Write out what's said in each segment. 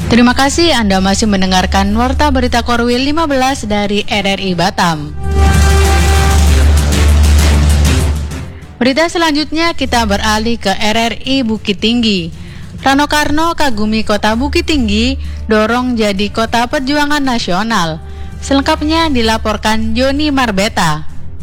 Terima kasih Anda masih mendengarkan Warta Berita Korwil 15 dari RRI Batam. Berita selanjutnya kita beralih ke RRI Bukit Tinggi. Rano Karno kagumi kota Bukit Tinggi, dorong jadi kota perjuangan nasional. Selengkapnya dilaporkan Joni Marbeta.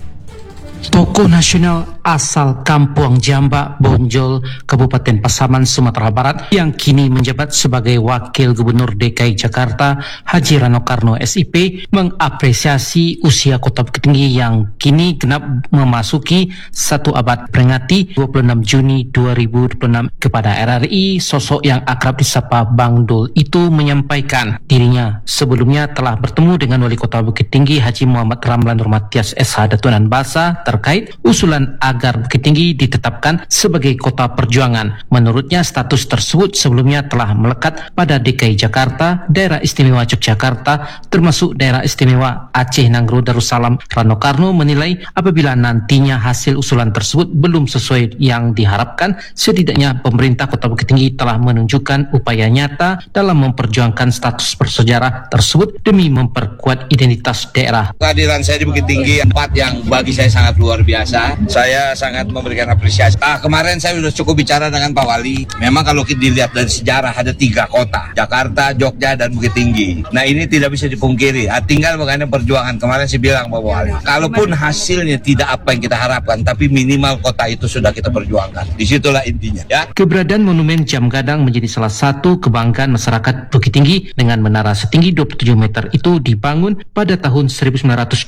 Tokoh nasional asal Kampung Jamba, Bonjol, Kabupaten Pasaman, Sumatera Barat yang kini menjabat sebagai Wakil Gubernur DKI Jakarta, Haji Rano Karno SIP, mengapresiasi usia Kota Bukit Tinggi yang kini genap memasuki 1 abad, peringati 26 Juni 2026. Kepada RRI, sosok yang akrab disapa Bang Dul itu menyampaikan dirinya sebelumnya telah bertemu dengan Wali Kota Bukit Tinggi Haji Muhammad Ramlan Nur Matias SH Datunan Basa terkait usulan agar Bukit Tinggi ditetapkan sebagai kota perjuangan. Menurutnya status tersebut sebelumnya telah melekat pada DKI Jakarta, Daerah Istimewa Yogyakarta, termasuk Daerah Istimewa Aceh Nanggro Darussalam. Rano Karno menilai apabila nantinya hasil usulan tersebut belum sesuai yang diharapkan, setidaknya pemerintah Kota Bukit Tinggi telah menunjukkan upaya nyata dalam memperjuangkan status bersejarah tersebut demi memperkuat identitas daerah. Kehadiran saya di Bukit Tinggi tempat yang bagi saya sangat luar biasa. Saya sangat memberikan apresiasi. Kemarin saya sudah cukup bicara dengan Pak Wali. Memang kalau kita dilihat dari sejarah ada 3 kota, Jakarta, Jogja, dan Bukit Tinggi. Nah ini tidak bisa dipungkiri. Tinggal bagaimana perjuangan. Kemarin saya bilang Pak Wali, kalaupun hasilnya tidak apa yang kita harapkan, tapi minimal kota itu sudah kita perjuangkan. Disitulah intinya. Ya. Keberadaan Monumen Jam Gadang menjadi salah satu kebanggaan masyarakat Bukit Tinggi. Dengan menara setinggi 27 meter itu dibangun pada tahun 1926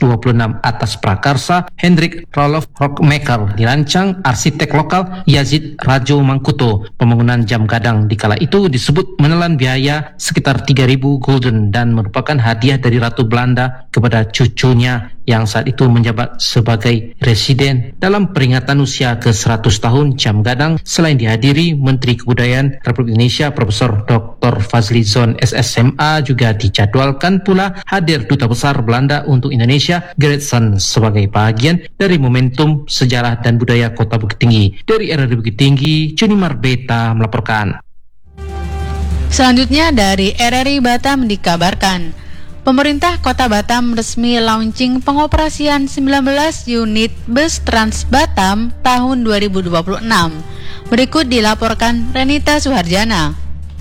atas prakarsa Hendrik Roloff Rockmaker, dirancang arsitek lokal Yazid Rajo Mangkuto. Pembangunan jam gadang di kala itu disebut menelan biaya sekitar 3.000 gulden dan merupakan hadiah dari Ratu Belanda kepada cucunya yang saat itu menjabat sebagai residen. Dalam peringatan usia ke-100 tahun jam gadang, selain dihadiri Menteri Kebudayaan Republik Indonesia Profesor Dr. Fazlizon SSMA, juga dijadwalkan pula hadir Duta Besar Belanda untuk Indonesia Gerritsen sebagai bagian dari momentum sejarah dan budaya Kota Bukit Tinggi. Dari RRI Bukit Tinggi, Joni Marbeta melaporkan. Selanjutnya dari RRI Batam dikabarkan, pemerintah Kota Batam resmi launching pengoperasian 19 unit bus Trans Batam tahun 2026. Berikut dilaporkan Renita Suharjana.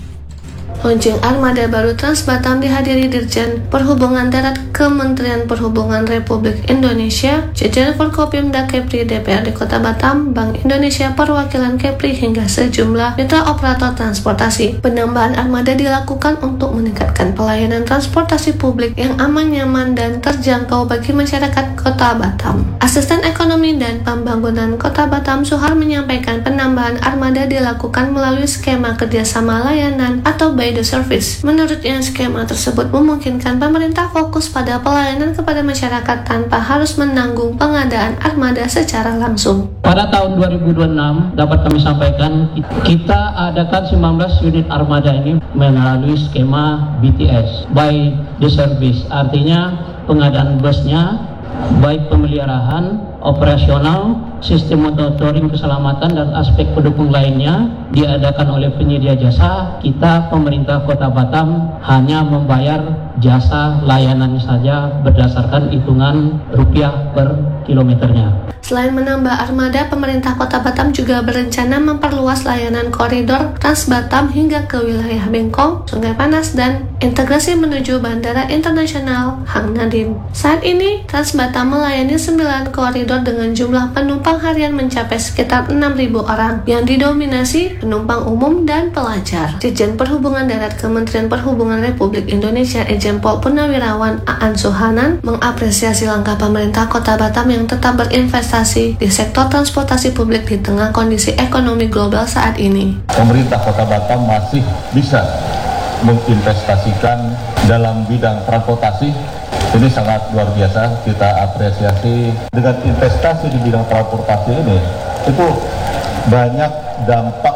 Launching armada baru Trans Batam dihadiri Dirjen Perhubungan Darat Kementerian Perhubungan Republik Indonesia, jajaran Forkopimda Kepri, DPRD Kota Batam, Bank Indonesia, perwakilan Kepri hingga sejumlah mitra operator transportasi. Penambahan armada dilakukan untuk meningkatkan pelayanan transportasi publik yang aman, nyaman, dan terjangkau bagi masyarakat Kota Batam. Asisten Ekonomi dan Pembangunan Kota Batam Suhar menyampaikan penambahan armada dilakukan melalui skema kerjasama layanan atau by the service. Menurutnya, skema tersebut memungkinkan pemerintah fokus pada pelayanan kepada masyarakat tanpa harus menanggung pengadaan armada secara langsung. Pada tahun 2026 dapat kami sampaikan kita adakan 19 unit armada ini melalui skema BTS, by the service. Artinya pengadaan busnya, baik pemeliharaan, operasional, sistem monitoring keselamatan dan aspek pendukung lainnya diadakan oleh penyedia jasa. Kita pemerintah Kota Batam hanya membayar jasa layanan saja berdasarkan hitungan rupiah per kilometernya. Selain menambah armada, pemerintah Kota Batam juga berencana memperluas layanan koridor Trans Batam hingga ke wilayah Bengkong, Sungai Panas, dan integrasi menuju Bandara Internasional Hang Nadiem. Saat ini, Trans Batam melayani 9 koridor dengan jumlah penumpang harian mencapai sekitar 6.000 orang yang didominasi penumpang umum dan pelajar. Dirjen Perhubungan Darat Kementerian Perhubungan Republik Indonesia Irjen Pol Purnawirawan Aan Suhanan mengapresiasi langkah pemerintah Kota Batam yang tetap berinvestasi di sektor transportasi publik di tengah kondisi ekonomi global saat ini. Pemerintah Kota Batam masih bisa menginvestasikan dalam bidang transportasi. Ini sangat luar biasa, kita apresiasi. Dengan investasi di bidang transportasi ini, itu banyak dampak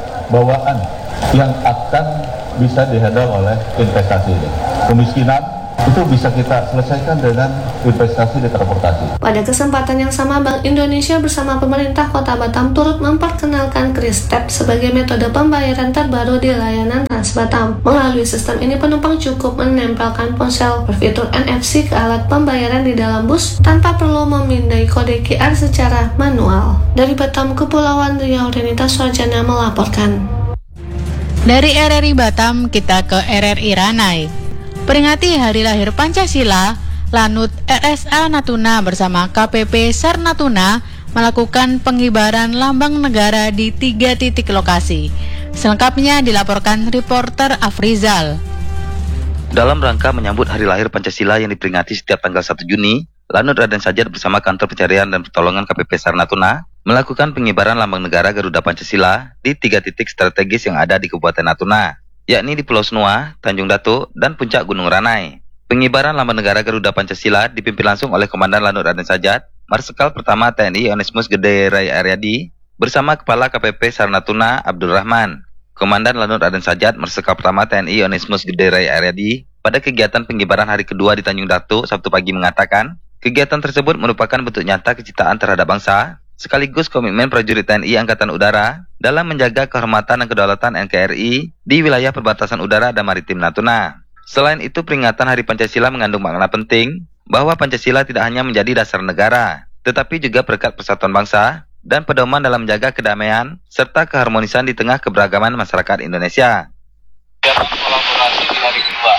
bawaan yang akan bisa dihadang oleh investasi ini. Kemiskinan itu bisa kita selesaikan dengan investasi di transportasi. Pada kesempatan yang sama, Bank Indonesia bersama pemerintah Kota Batam turut memperkenalkan Kris Tap sebagai metode pembayaran terbaru di layanan Trans Batam. Melalui sistem ini penumpang cukup menempelkan ponsel berfitur NFC ke alat pembayaran di dalam bus tanpa perlu memindai kode QR secara manual. Dari Batam, Kepulauan Riau, Renita Swarjana melaporkan. Dari RRI Batam kita ke RRI Ranai. Peringati Hari Lahir Pancasila, Lanut RSA Natuna bersama KPP SAR Natuna melakukan pengibaran lambang negara di 3 titik lokasi. Selengkapnya dilaporkan reporter Afrizal. Dalam rangka menyambut Hari Lahir Pancasila yang diperingati setiap tanggal 1 Juni, Lanut Raden Sajat bersama Kantor Pencarian dan Pertolongan KPP SAR Natuna melakukan pengibaran lambang negara Garuda Pancasila di 3 titik strategis yang ada di Kabupaten Natuna, yakni di Pulau Senua, Tanjung Datuk, dan Puncak Gunung Ranai. Pengibaran lambang negara Garuda Pancasila dipimpin langsung oleh Komandan Lanut Raden Sajat, Marsikal Pertama TNI Onesmus Gede Rai Aryadi, bersama Kepala KPP SAR Natuna Abdul Rahman. Komandan Lanut Raden Sajat, Marsikal Pertama TNI Onesmus Gede Rai Aryadi, pada kegiatan pengibaran hari kedua di Tanjung Datuk Sabtu pagi mengatakan, kegiatan tersebut merupakan bentuk nyata kecintaan terhadap bangsa, sekaligus komitmen prajurit TNI Angkatan Udara dalam menjaga kehormatan dan kedaulatan NKRI di wilayah perbatasan udara dan maritim Natuna. Selain itu, peringatan Hari Pancasila mengandung makna penting bahwa Pancasila tidak hanya menjadi dasar negara, tetapi juga perekat persatuan bangsa dan pedoman dalam menjaga kedamaian serta keharmonisan di tengah keberagaman masyarakat Indonesia. Kolaborasi di hari kedua.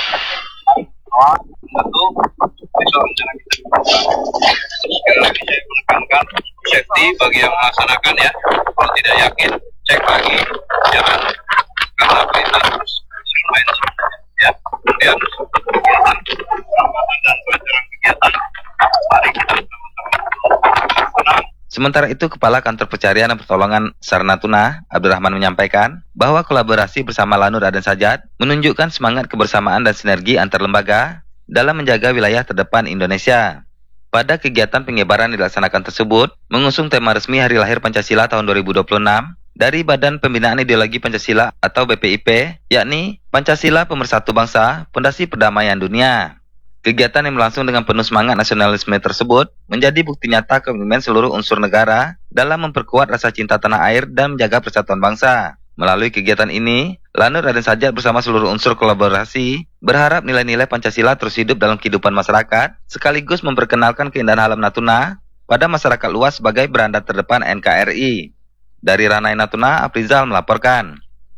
Satu, bisa rencana kita. Sekali lagi saya menekankan safety bagi yang melaksanakan ya. Kalau tidak yakin, cek lagi. Jangan karena perintah terus main ya. Kemudian Ramadan dan pelajaran kegiatan. Mari kita bersama-sama. Sementara itu, Kepala Kantor Pencarian dan Pertolongan SAR Natuna, Abdul Rahman menyampaikan bahwa kolaborasi bersama Lanut Raden Sajat menunjukkan semangat kebersamaan dan sinergi antar lembaga dalam menjaga wilayah terdepan Indonesia. Pada kegiatan pengibaran dilaksanakan tersebut, mengusung tema resmi Hari Lahir Pancasila tahun 2026 dari Badan Pembinaan Ideologi Pancasila atau BPIP, yakni Pancasila Pemersatu Bangsa, Pondasi Perdamaian Dunia. Kegiatan yang berlangsung dengan penuh semangat nasionalisme tersebut menjadi bukti nyata komitmen seluruh unsur negara dalam memperkuat rasa cinta tanah air dan menjaga persatuan bangsa. Melalui kegiatan ini, Lanut Raden Sajat bersama seluruh unsur kolaborasi berharap nilai-nilai Pancasila terus hidup dalam kehidupan masyarakat, sekaligus memperkenalkan keindahan alam Natuna pada masyarakat luas sebagai beranda terdepan NKRI. Dari Ranai Natuna, Afrizal melaporkan.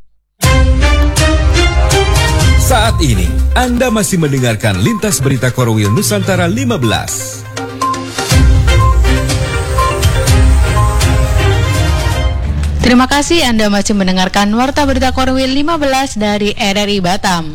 Saat ini, Anda masih mendengarkan Lintas Berita Korwil Nusantara 15. Terima kasih Anda masih mendengarkan Warta Berita Korwil 15 dari RRI Batam.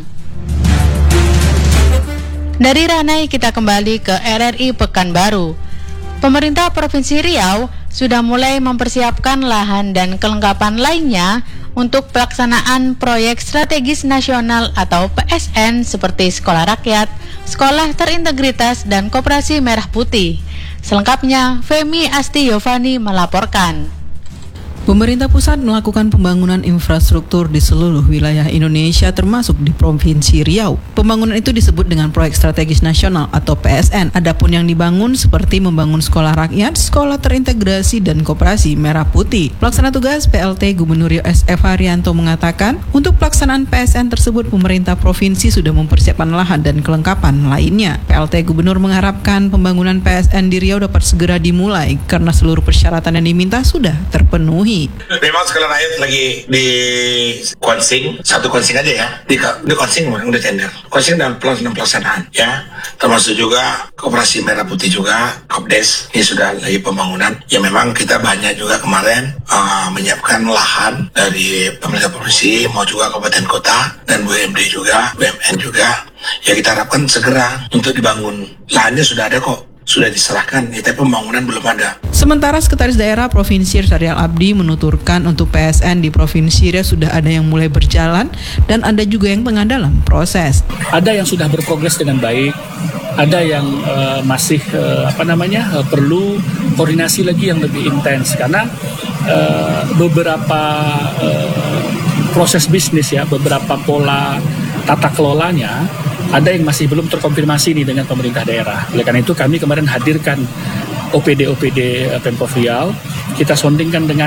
Dari Ranai kita kembali ke RRI Pekanbaru. Pemerintah Provinsi Riau sudah mulai mempersiapkan lahan dan kelengkapan lainnya untuk pelaksanaan proyek strategis nasional atau PSN seperti sekolah rakyat, sekolah terintegritas, dan koperasi merah putih. Selengkapnya, Femi Asti Yovani melaporkan. Pemerintah pusat melakukan pembangunan infrastruktur di seluruh wilayah Indonesia termasuk di Provinsi Riau. Pembangunan itu disebut dengan Proyek Strategis Nasional atau PSN. Adapun yang dibangun seperti membangun sekolah rakyat, sekolah terintegrasi, dan koperasi merah putih. Pelaksana tugas PLT Gubernur Riau SF Haryanto mengatakan, untuk pelaksanaan PSN tersebut pemerintah provinsi sudah mempersiapkan lahan dan kelengkapan lainnya. PLT Gubernur mengharapkan pembangunan PSN di Riau dapat segera dimulai karena seluruh persyaratan yang diminta sudah terpenuhi. Memang sekolah rakyat lagi di konsing, satu konsing aja ya. Di konsing udah tender. Konsing dan pelaksanaan ya. Termasuk juga koperasi merah putih juga, Kopdes. Ini sudah lagi pembangunan. Ya memang kita banyak juga kemarin menyiapkan lahan dari pemerintah provinsi, mau juga kabupaten kota dan BUMD juga, BUMN juga. Ya kita harapkan segera untuk dibangun. Lahannya sudah ada kok. Sudah diserahkan, tapi pembangunan belum ada. Sementara Sekretaris Daerah Provinsi Syarial Abdi menuturkan untuk PSN di Provinsi Riau sudah ada yang mulai berjalan dan ada juga yang tengah dalam proses. Ada yang sudah berprogres dengan baik, ada yang masih perlu koordinasi lagi yang lebih intens karena beberapa proses bisnis ya, beberapa pola tata kelolanya ada yang masih belum terkonfirmasi nih dengan pemerintah daerah. Oleh karena itu kami kemarin hadirkan OPD Pemprov Riau, kita sondingkan dengan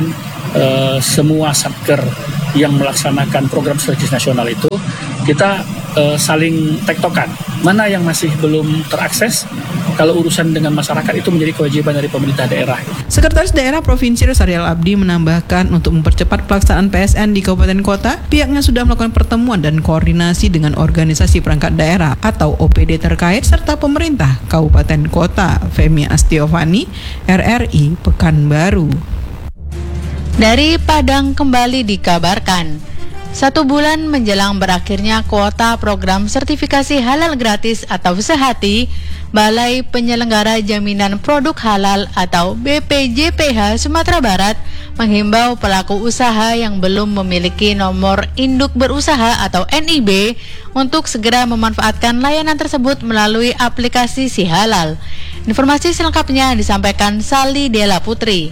semua satker yang melaksanakan program strategis nasional itu, kita saling tektokan mana yang masih belum terakses. Kalau urusan dengan masyarakat itu menjadi kewajiban dari pemerintah daerah. Sekretaris Daerah Provinsi Rosarial Abdi menambahkan untuk mempercepat pelaksanaan PSN di kabupaten kota, pihaknya sudah melakukan pertemuan dan koordinasi dengan organisasi perangkat daerah atau OPD terkait serta pemerintah kabupaten kota. Femi Astiovani, RRI Pekanbaru. Dari Padang kembali dikabarkan, 1 bulan menjelang berakhirnya kuota program sertifikasi halal gratis atau Sehati, Balai Penyelenggara Jaminan Produk Halal atau BPJPH Sumatera Barat menghimbau pelaku usaha yang belum memiliki nomor induk berusaha atau NIB untuk segera memanfaatkan layanan tersebut melalui aplikasi Si Halal. Informasi selengkapnya disampaikan Sali Dela Putri.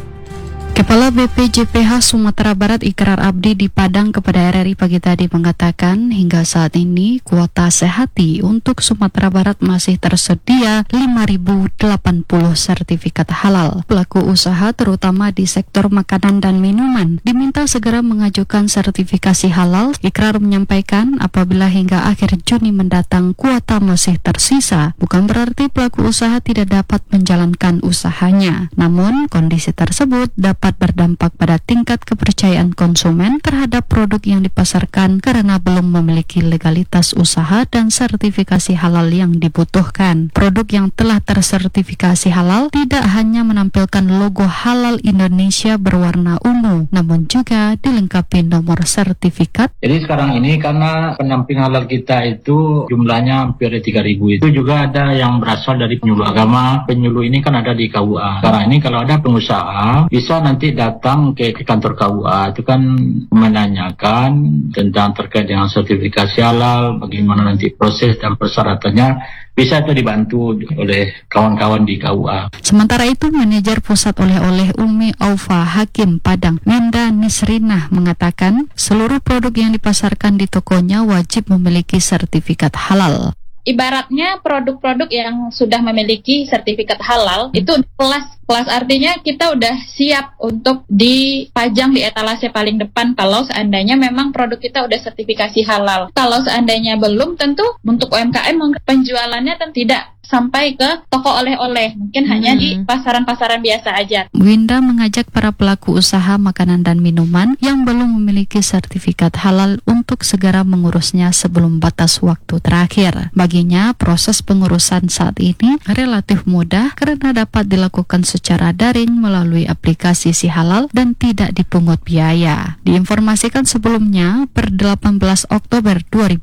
Kepala BPJPH Sumatera Barat Ikrar Abdi di Padang kepada RRI pagi tadi mengatakan hingga saat ini kuota Sehati untuk Sumatera Barat masih tersedia 5.080 sertifikat halal. Pelaku usaha terutama di sektor makanan dan minuman diminta segera mengajukan sertifikasi halal. Ikrar menyampaikan apabila hingga akhir Juni mendatang kuota masih tersisa, bukan berarti pelaku usaha tidak dapat menjalankan usahanya. Namun kondisi tersebut dapat berdampak pada tingkat kepercayaan konsumen terhadap produk yang dipasarkan karena belum memiliki legalitas usaha dan sertifikasi halal yang dibutuhkan. Produk yang telah tersertifikasi halal tidak hanya menampilkan logo halal Indonesia berwarna ungu, namun juga dilengkapi nomor sertifikat. Jadi sekarang ini karena pendamping halal kita itu jumlahnya hampir 3.000, itu juga ada yang berasal dari penyuluh agama. Penyuluh ini kan ada di KUA. Sekarang ini kalau ada pengusaha bisa nanti datang ke kantor KUA itu kan menanyakan tentang terkait dengan sertifikasi halal, bagaimana nanti proses dan persyaratannya, bisa itu dibantu oleh kawan-kawan di KUA. Sementara itu, manajer pusat oleh-oleh Umi Aufa Hakim Padang, Winda Nisrinah mengatakan seluruh produk yang dipasarkan di tokonya wajib memiliki sertifikat halal. Ibaratnya produk-produk yang sudah memiliki sertifikat halal itu kelas artinya kita udah siap untuk dipajang di etalase paling depan kalau seandainya memang produk kita udah sertifikasi halal. Kalau seandainya belum, tentu untuk UMKM penjualannya tidak sampai ke toko oleh-oleh, mungkin hanya di pasaran-pasaran biasa aja. Winda mengajak para pelaku usaha makanan dan minuman yang belum memiliki sertifikat halal untuk segera mengurusnya sebelum batas waktu terakhir. Baginya, proses pengurusan saat ini relatif mudah karena dapat dilakukan secara daring melalui aplikasi Si Halal dan tidak dipungut biaya. Diinformasikan sebelumnya, per 18 Oktober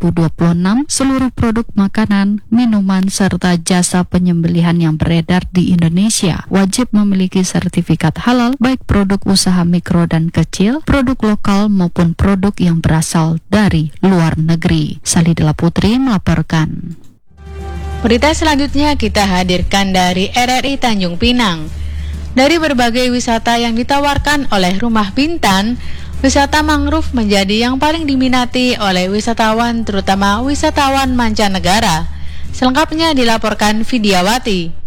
2026, seluruh produk makanan, minuman, serta jasa penyembelihan yang beredar di Indonesia wajib memiliki sertifikat halal, baik produk usaha mikro dan kecil, produk lokal maupun produk yang berasal dari luar negeri. Salidela Putri melaporkan. Berita selanjutnya kita hadirkan dari RRI Tanjung Pinang. Dari berbagai wisata yang ditawarkan oleh Rumah Bintan, wisata mangrove menjadi yang paling diminati oleh wisatawan, terutama wisatawan mancanegara. Selengkapnya dilaporkan Vidyawati.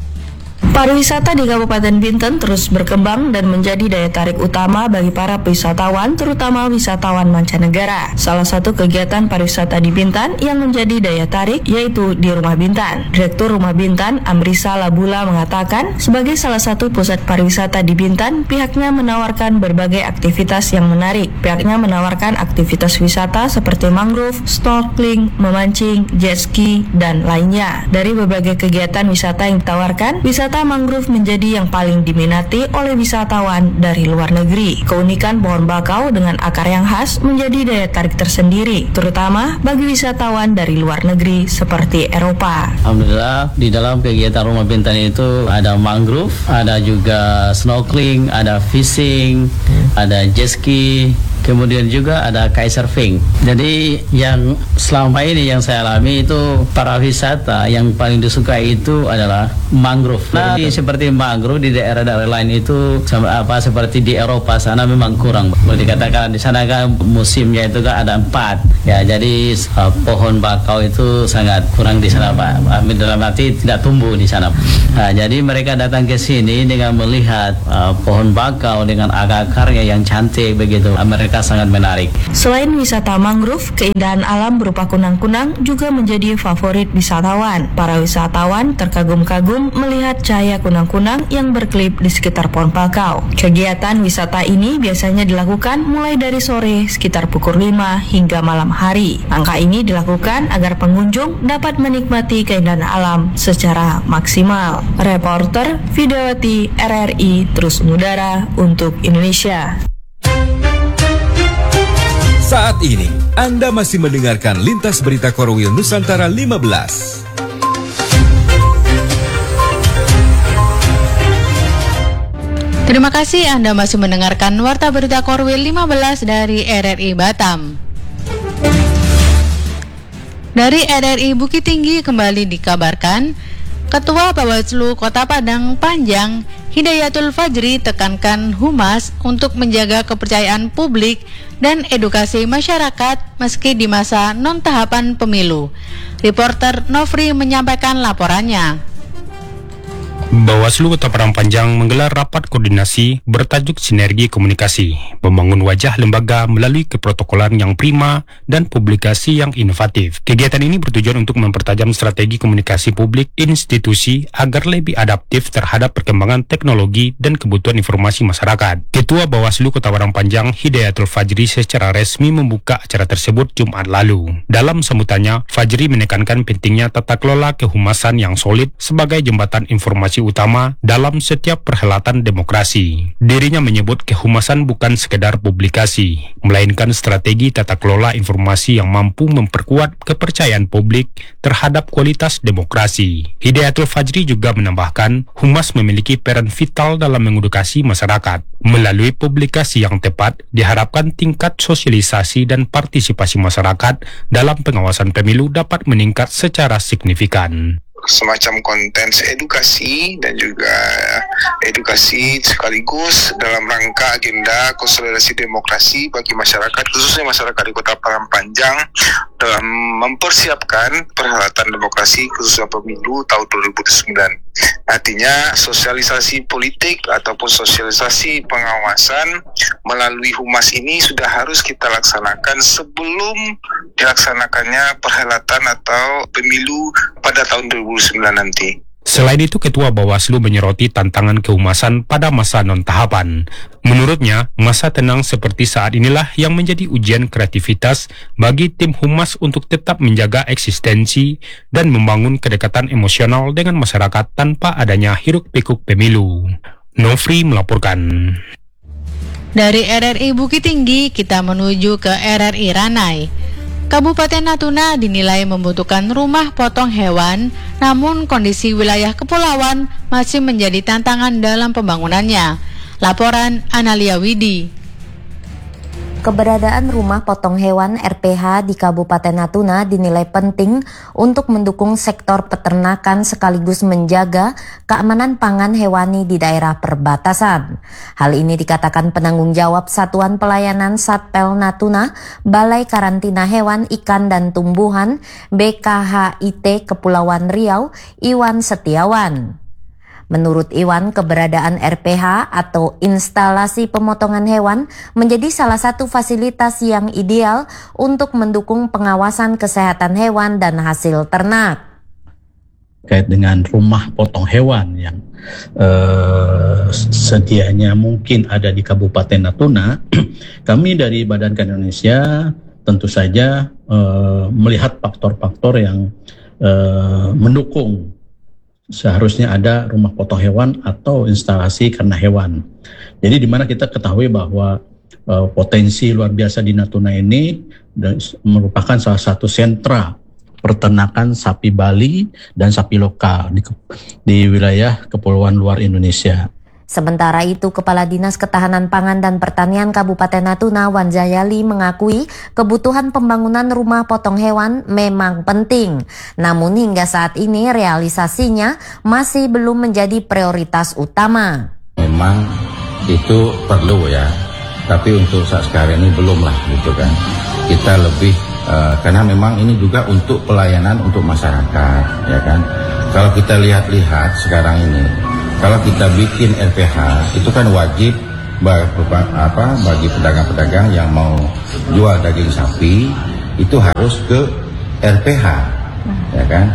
Pariwisata di Kabupaten Bintan terus berkembang dan menjadi daya tarik utama bagi para wisatawan, terutama wisatawan mancanegara. Salah satu kegiatan pariwisata di Bintan yang menjadi daya tarik yaitu di Rumah Bintan. Direktur Rumah Bintan, Amrisa Labula, mengatakan sebagai salah satu pusat pariwisata di Bintan, pihaknya menawarkan berbagai aktivitas yang menarik. Pihaknya menawarkan aktivitas wisata seperti mangrove, snorkeling, memancing, jet ski, dan lainnya. Dari berbagai kegiatan wisata yang ditawarkan, wisata mangrove menjadi yang paling diminati oleh wisatawan dari luar negeri. Keunikan pohon bakau dengan akar yang khas menjadi daya tarik tersendiri, terutama bagi wisatawan dari luar negeri seperti Eropa. Alhamdulillah, di dalam kegiatan Rumah Bintan itu ada mangrove, ada juga snorkeling, ada fishing, ada jet ski, kemudian juga ada kitesurfing. Jadi yang selama ini yang saya alami itu para wisata yang paling disukai itu adalah mangrove. Nah, seperti mangrove di daerah-daerah lain itu seperti di Eropa sana memang kurang. Boleh dikatakan di sana kan musimnya itu kan ada 4. Ya, jadi pohon bakau itu sangat kurang di sana, Pak. Dalam arti tidak tumbuh di sana. Nah, jadi mereka datang ke sini dengan melihat pohon bakau dengan akar-akarnya yang cantik begitu. Mereka sangat menarik. Selain wisata mangrove, keindahan alam berupa kunang-kunang juga menjadi favorit wisatawan. Para wisatawan terkagum-kagum melihat cahaya kunang-kunang yang berkelip di sekitar pohon bakau. Kegiatan wisata ini biasanya dilakukan mulai dari sore sekitar pukul 5 hingga malam hari. Langkah ini dilakukan agar pengunjung dapat menikmati keindahan alam secara maksimal. Reporter Videowati RRI terus mengudara untuk Indonesia. Saat ini, Anda masih mendengarkan Lintas Berita Korwil Nusantara 15. Terima kasih Anda masih mendengarkan Warta Berita Korwil 15 dari RRI Batam. Dari RRI Bukit Tinggi kembali dikabarkan, Ketua Bawaslu Kota Padang Panjang Hidayatul Fajri tekankan humas untuk menjaga kepercayaan publik dan edukasi masyarakat meski di masa non-tahapan pemilu. Reporter Nofri menyampaikan laporannya. Bawaslu Kota Padang Panjang menggelar rapat koordinasi bertajuk Sinergi Komunikasi, membangun wajah lembaga melalui keprotokolan yang prima dan publikasi yang inovatif. Kegiatan ini bertujuan untuk mempertajam strategi komunikasi publik institusi agar lebih adaptif terhadap perkembangan teknologi dan kebutuhan informasi masyarakat. Ketua Bawaslu Kota Padang Panjang Hidayatul Fajri secara resmi membuka acara tersebut Jumat lalu. Dalam sambutannya, Fajri menekankan pentingnya tata kelola kehumasan yang solid sebagai jembatan informasi utama dalam setiap perhelatan demokrasi. Dirinya menyebut kehumasan bukan sekedar publikasi, melainkan strategi tata kelola informasi yang mampu memperkuat kepercayaan publik terhadap kualitas demokrasi. Hidayatul Fajri juga menambahkan, humas memiliki peran vital dalam mengedukasi masyarakat. Melalui publikasi yang tepat, diharapkan tingkat sosialisasi dan partisipasi masyarakat dalam pengawasan pemilu dapat meningkat secara signifikan. Semacam konten edukasi dan juga edukasi sekaligus dalam rangka agenda konsolidasi demokrasi bagi masyarakat, khususnya masyarakat di Kota Padang Panjang dalam mempersiapkan perhelatan demokrasi khususnya pemilu tahun 2009. Artinya sosialisasi politik ataupun sosialisasi pengawasan melalui humas ini sudah harus kita laksanakan sebelum dilaksanakannya perhelatan atau pemilu pada tahun 2009 nanti. Selain itu, Ketua Bawaslu menyoroti tantangan kehumasan pada masa non-tahapan. Menurutnya, masa tenang seperti saat inilah yang menjadi ujian kreativitas bagi tim humas untuk tetap menjaga eksistensi dan membangun kedekatan emosional dengan masyarakat tanpa adanya hiruk-pikuk pemilu. Nofri melaporkan. Dari RRI Bukit Tinggi, kita menuju ke RRI Ranai. Kabupaten Natuna dinilai membutuhkan rumah potong hewan, namun kondisi wilayah kepulauan masih menjadi tantangan dalam pembangunannya. Laporan Analia Widi. Keberadaan rumah potong hewan RPH di Kabupaten Natuna dinilai penting untuk mendukung sektor peternakan sekaligus menjaga keamanan pangan hewani di daerah perbatasan. Hal ini dikatakan penanggung jawab Satuan Pelayanan Satpel Natuna, Balai Karantina Hewan, Ikan dan Tumbuhan BKHIT Kepulauan Riau, Iwan Setiawan. Menurut Iwan, keberadaan RPH atau instalasi pemotongan hewan menjadi salah satu fasilitas yang ideal untuk mendukung pengawasan kesehatan hewan dan hasil ternak. Terkait dengan rumah potong hewan yang sedianya mungkin ada di Kabupaten Natuna, kami dari Badan Kehutanan Indonesia tentu saja melihat faktor-faktor yang mendukung seharusnya ada rumah potong hewan atau instalasi karena hewan. Jadi di mana kita ketahui bahwa potensi luar biasa di Natuna ini merupakan salah satu sentra peternakan sapi Bali dan sapi lokal di wilayah kepulauan luar Indonesia. Sementara itu, Kepala Dinas Ketahanan Pangan dan Pertanian Kabupaten Natuna, Wan Jayali, mengakui kebutuhan pembangunan rumah potong hewan memang penting. Namun hingga saat ini realisasinya masih belum menjadi prioritas utama. Memang itu perlu ya, tapi untuk saat sekarang ini belum lah gitu kan. Kita lebih karena memang ini juga untuk pelayanan untuk masyarakat ya kan. Kalau kita lihat-lihat sekarang ini, kalau kita bikin RPH itu kan wajib bagi pedagang-pedagang yang mau jual daging sapi itu harus ke RPH ya kan.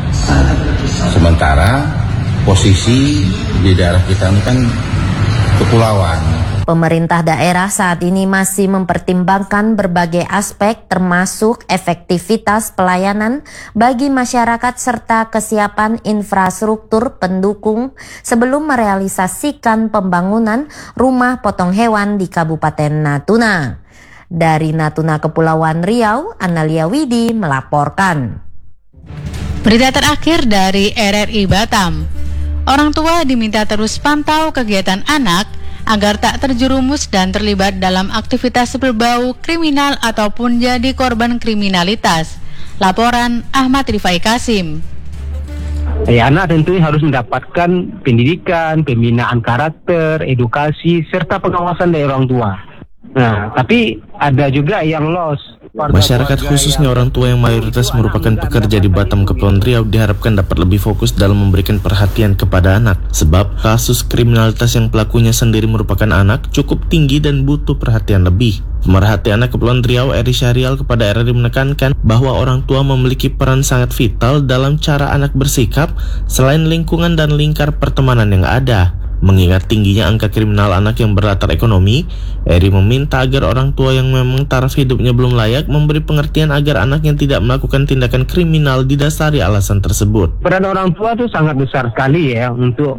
Sementara posisi di daerah kita ini kan kepulauan. Pemerintah daerah saat ini masih mempertimbangkan berbagai aspek termasuk efektivitas pelayanan bagi masyarakat serta kesiapan infrastruktur pendukung sebelum merealisasikan pembangunan rumah potong hewan di Kabupaten Natuna. Dari Natuna Kepulauan Riau, Analia Widi melaporkan. Berita terakhir dari RRI Batam. Orang tua diminta terus pantau kegiatan anak agar tak terjerumus dan terlibat dalam aktivitas berbau kriminal ataupun jadi korban kriminalitas. Laporan Ahmad Rifai Kasim. Anak tentunya harus mendapatkan pendidikan, pembinaan karakter, edukasi, serta pengawasan dari orang tua. Nah, tapi ada juga yang lost. Masyarakat khususnya orang tua yang mayoritas merupakan pekerja di Batam Kepulauan Riau diharapkan dapat lebih fokus dalam memberikan perhatian kepada anak. Sebab kasus kriminalitas yang pelakunya sendiri merupakan anak cukup tinggi dan butuh perhatian lebih. Pemerhati anak Kepulauan Riau, Eri Syahrial, kepada RRI menekankan bahwa orang tua memiliki peran sangat vital dalam cara anak bersikap selain lingkungan dan lingkar pertemanan yang ada. Mengingat tingginya angka kriminal anak yang berlatar ekonomi, Eri meminta agar orang tua yang memang taraf hidupnya belum layak memberi pengertian agar anaknya tidak melakukan tindakan kriminal didasari alasan tersebut. Peran orang tua itu sangat besar sekali ya untuk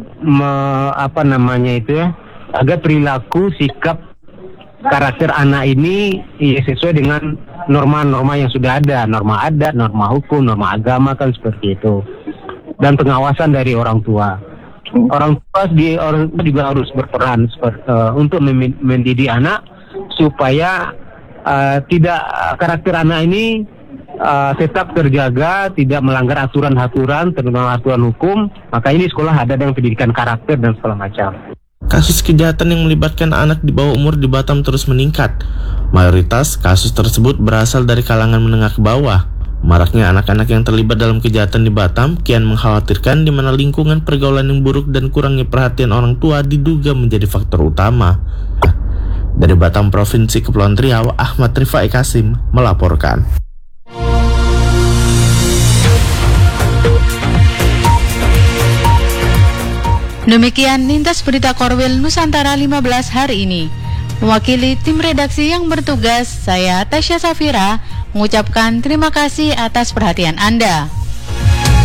agar perilaku, sikap, karakter anak ini sesuai dengan norma-norma yang sudah ada, norma adat, norma hukum, norma agama kan seperti itu. Dan pengawasan dari orang tua. Orang tua juga harus berperan untuk mendidik anak supaya tidak karakter anak ini tetap terjaga, tidak melanggar aturan-aturan, terutama aturan hukum. Maka ini sekolah ada dengan pendidikan karakter dan segala macam. Kasus kejahatan yang melibatkan anak di bawah umur di Batam terus meningkat. Mayoritas kasus tersebut berasal dari kalangan menengah ke bawah. Maraknya anak-anak yang terlibat dalam kejahatan di Batam kian mengkhawatirkan di mana lingkungan pergaulan yang buruk dan kurangnya perhatian orang tua diduga menjadi faktor utama. Dari Batam, Provinsi Kepulauan Riau, Ahmad Rifai Kasim melaporkan. Demikian lintas berita Korwil Nusantara 15 hari ini. Mewakili tim redaksi yang bertugas, saya Tasya Safira mengucapkan terima kasih atas perhatian Anda.